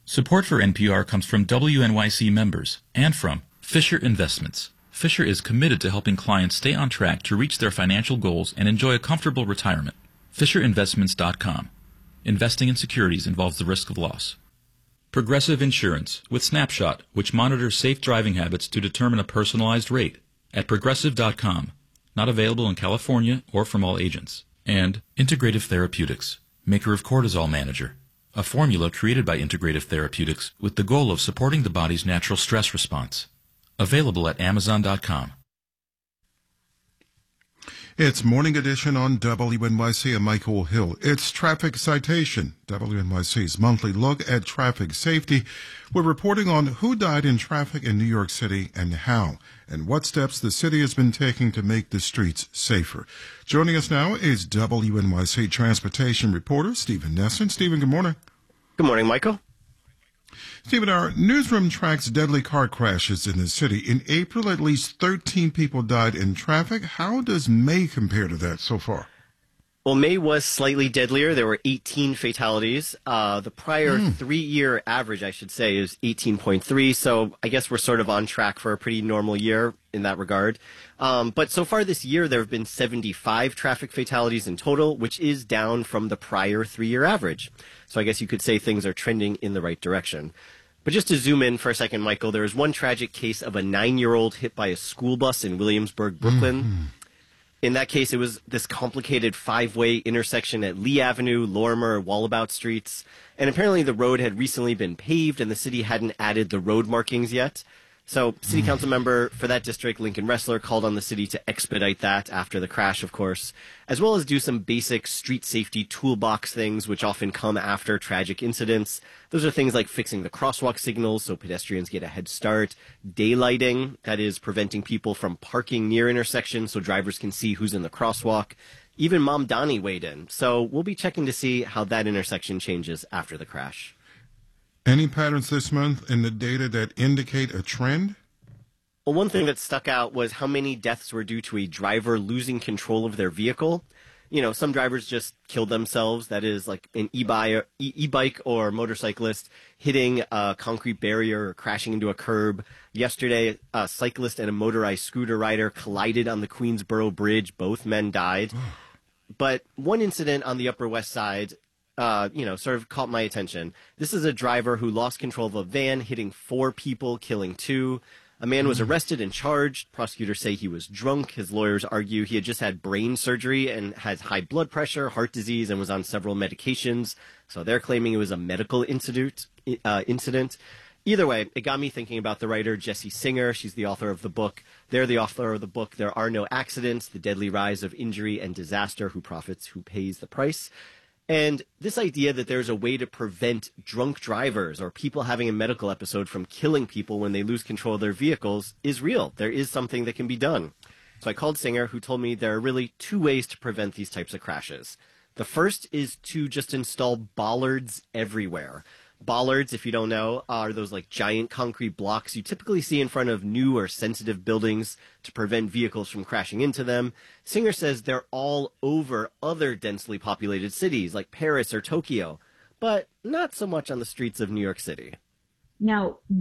Support for NPR comes from WNYC members and from Fisher Investments. Fisher is committed to helping clients stay on track to reach their financial goals and enjoy a comfortable retirement. FisherInvestments.com. Investing in securities involves the risk of loss. Progressive Insurance with Snapshot, which monitors safe driving habits to determine a personalized rate at Progressive.com. Not available in California or from all agents. And Integrative Therapeutics, maker of Cortisol Manager, a formula created by Integrative Therapeutics with the goal of supporting the body's natural stress response. Available at Amazon.com. It's Morning Edition on WNYC and Michael Hill. It's Traffic Citation, WNYC's monthly look at traffic safety. We're reporting on who died in traffic in New York City and how, and what steps the city has been taking to make the streets safer. Joining us now is WNYC transportation reporter Stephen Nesson. Stephen, good morning. Good morning, Michael. Stephen, our newsroom tracks deadly car crashes in the city. In April, at least 13 people died in traffic. How does May compare to that so far? Well, May was slightly deadlier. There were 18 fatalities. The prior three-year average, I should say, is 18.3. So I guess we're sort of on track for a pretty normal year in that regard. But so far this year, there have been 75 traffic fatalities in total, which is down from the prior three-year average. So I guess you could say things are trending in the right direction. But just to zoom in for a second, Michael, there was one tragic case of a 9-year-old hit by a school bus in Williamsburg, Brooklyn. In that case, it was this complicated 5-way intersection at Lee Avenue, Lorimer, Wallabout Streets. And apparently the road had recently been paved and the city hadn't added the road markings yet. So city council member for that district, Lincoln Ressler, called on the city to expedite that after the crash, of course, as well as do some basic street safety toolbox things, which often come after tragic incidents. Those are things like fixing the crosswalk signals so pedestrians get a head start, daylighting, that is preventing people from parking near intersections so drivers can see who's in the crosswalk. Even Mom Donnie weighed in. So we'll be checking to see how that intersection changes after the crash. Any patterns this month in the data that indicate a trend? Well, one thing that stuck out was how many deaths were due to a driver losing control of their vehicle. You know, some drivers just killed themselves. That is like an e-bike or motorcyclist hitting a concrete barrier or crashing into a curb. Yesterday, a cyclist and a motorized scooter rider collided on the Queensboro Bridge. Both men died. But one incident on the Upper West Side sort of caught my attention. This is a driver who lost control of a van, hitting 4 people, killing 2. A man was arrested and charged. Prosecutors say he was drunk. His lawyers argue he had just had brain surgery and had high blood pressure, heart disease, and was on several medications. So they're claiming it was a medical incident. Either way, it got me thinking about the writer Jessie Singer. She's the author of the book. They're the author of the book, There Are No Accidents, The Deadly Rise of Injury and Disaster, Who Profits, Who Pays the Price. And this idea that there's a way to prevent drunk drivers or people having a medical episode from killing people when they lose control of their vehicles is real. There is something that can be done. So I called Singer, who told me there are really 2 ways to prevent these types of crashes. The first is to just install bollards everywhere. Bollards, if you don't know, are those like giant concrete blocks you typically see in front of new or sensitive buildings to prevent vehicles from crashing into them. Singer says they're all over other densely populated cities like Paris or Tokyo, but not so much on the streets of New York City. Now,